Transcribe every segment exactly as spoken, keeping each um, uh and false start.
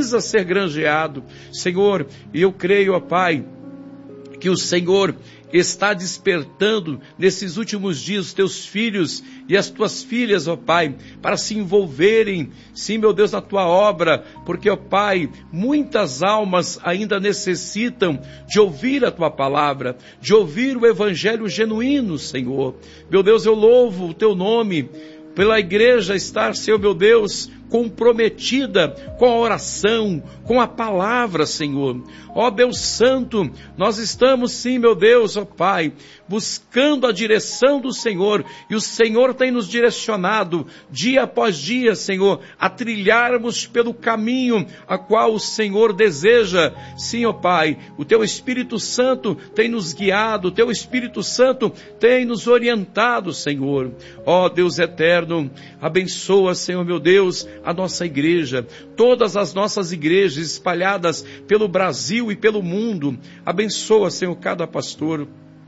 precisa ser granjeado. Senhor, eu creio, ó Pai, que o Senhor está despertando nesses últimos dias os teus filhos e as tuas filhas, ó Pai, para se envolverem, sim, meu Deus, na tua obra, porque, ó Pai, muitas almas ainda necessitam de ouvir a tua palavra, de ouvir o evangelho genuíno, Senhor. Meu Deus, eu louvo o teu nome pela igreja estar, Senhor, meu Deus, comprometida com a oração, com a palavra, Senhor. Ó Deus Santo, nós estamos sim, meu Deus, ó Pai, buscando a direção do Senhor, e o Senhor tem nos direcionado dia após dia, Senhor, a trilharmos pelo caminho a qual o Senhor deseja. Sim, ó Pai, o teu Espírito Santo tem nos guiado, o teu Espírito Santo tem nos orientado, Senhor. Ó Deus eterno, abençoa, Senhor, meu Deus, a nossa igreja, todas as nossas igrejas espalhadas pelo Brasil e pelo mundo. Abençoa, Senhor, cada pastor,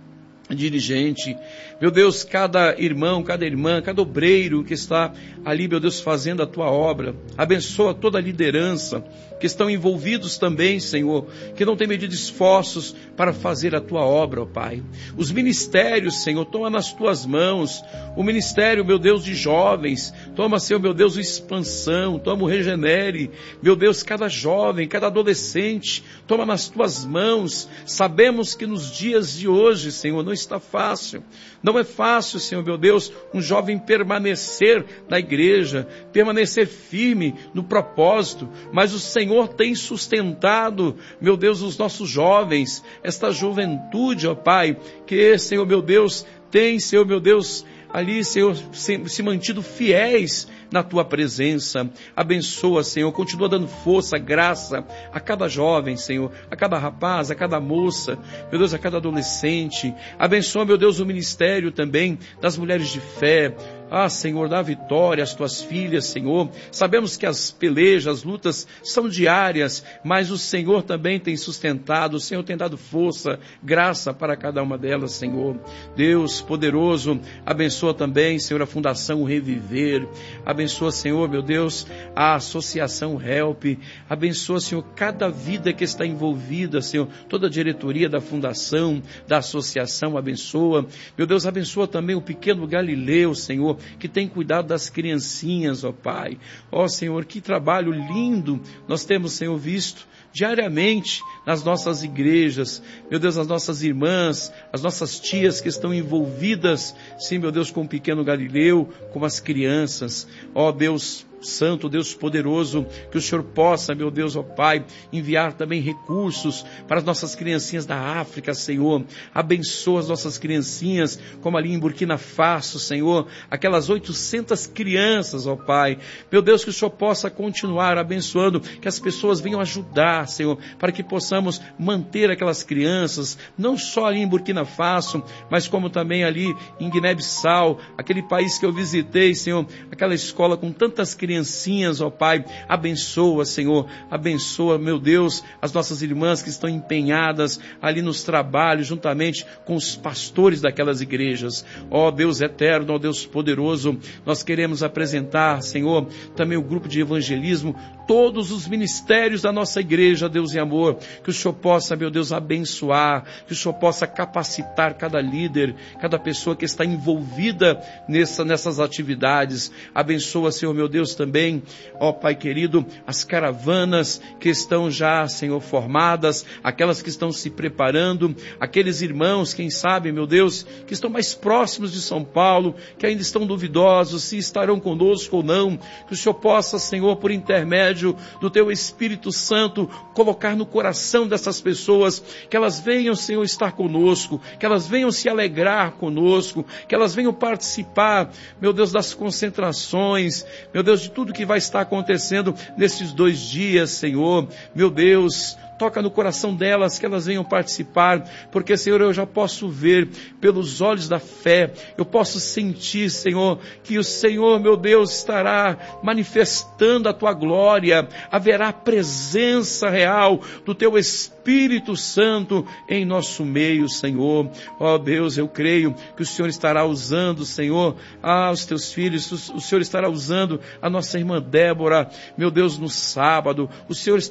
dirigente, meu Deus, cada irmão, cada irmã, cada obreiro que está ali, meu Deus, fazendo a tua obra. Abençoa toda a liderança que estão envolvidos também, Senhor, que não tem medido esforços para fazer a tua obra, ó Pai. Os ministérios, Senhor, toma nas tuas mãos. O ministério, meu Deus, de jovens, toma, Senhor, meu Deus, o Expansão, toma o Regenere, meu Deus, cada jovem, cada adolescente, toma nas tuas mãos. Sabemos que nos dias de hoje, Senhor, não está fácil. Não é fácil, Senhor, meu Deus, um jovem permanecer na igreja, permanecer firme no propósito, mas o Senhor tem sustentado, meu Deus, os nossos jovens, esta juventude, ó Pai, que, Senhor, meu Deus, tem, Senhor, meu Deus, ali, Senhor, se, se mantido fiéis na tua presença. Abençoa, Senhor, continua dando força, graça a cada jovem, Senhor, a cada rapaz, a cada moça, meu Deus, a cada adolescente. Abençoa, meu Deus, o ministério também das mulheres de fé. Ah, Senhor, dá vitória às tuas filhas, Senhor. Sabemos que as pelejas, as lutas são diárias, mas o Senhor também tem sustentado, o Senhor tem dado força, graça para cada uma delas, Senhor. Deus poderoso, abençoa também, Senhor, a Fundação Reviver. Abençoa, Senhor, meu Deus, a Associação Help. Abençoa, Senhor, cada vida que está envolvida, Senhor, toda a diretoria da Fundação, da Associação, abençoa. Meu Deus, abençoa também o pequeno Galileu, Senhor, que tem cuidado das criancinhas, ó Pai. Ó Senhor, que trabalho lindo nós temos, Senhor, visto diariamente nas nossas igrejas. Meu Deus, as nossas irmãs, as nossas tias que estão envolvidas, sim, meu Deus, com o pequeno Galileu, com as crianças. Ó Deus Santo, Deus poderoso, que o Senhor possa, meu Deus, ó Pai, enviar também recursos para as nossas criancinhas da África, Senhor. Abençoa as nossas criancinhas, como ali em Burkina Faso, Senhor, aquelas oitocentas crianças, ó Pai. Meu Deus, que o Senhor possa continuar abençoando, que as pessoas venham ajudar, Senhor, para que possamos manter aquelas crianças, não só ali em Burkina Faso, mas como também ali em Guiné-Bissau, aquele país que eu visitei, Senhor, aquela escola com tantas crianças, criancinhas, ó Pai. Abençoa, Senhor, abençoa, meu Deus, as nossas irmãs que estão empenhadas ali nos trabalhos, juntamente com os pastores daquelas igrejas. Ó Deus eterno, ó Deus poderoso, nós queremos apresentar, Senhor, também o grupo de evangelismo, todos os ministérios da nossa igreja, Deus e amor, que o Senhor possa, meu Deus, abençoar, que o Senhor possa capacitar cada líder, cada pessoa que está envolvida nessa, nessas atividades. Abençoa, Senhor, meu Deus, também, ó Pai querido, as caravanas que estão já, Senhor, formadas, aquelas que estão se preparando, aqueles irmãos, quem sabe, meu Deus, que estão mais próximos de São Paulo, que ainda estão duvidosos se estarão conosco ou não, que o Senhor possa, Senhor, por intermédio do Teu Espírito Santo, colocar no coração dessas pessoas, que elas venham, Senhor, estar conosco, que elas venham se alegrar conosco, que elas venham participar, meu Deus, das concentrações, meu Deus, de tudo que vai estar acontecendo nesses dois dias, Senhor. Meu Deus, toca no coração delas, que elas venham participar, porque, Senhor, eu já posso ver pelos olhos da fé, eu posso sentir, Senhor, que o Senhor, meu Deus, estará manifestando a Tua glória, haverá presença real do Teu Espírito Santo em nosso meio, Senhor. Ó Deus, eu creio que o Senhor estará usando, Senhor, ah, os Teus filhos, o Senhor estará usando a nossa irmã Débora, meu Deus, no sábado, o Senhor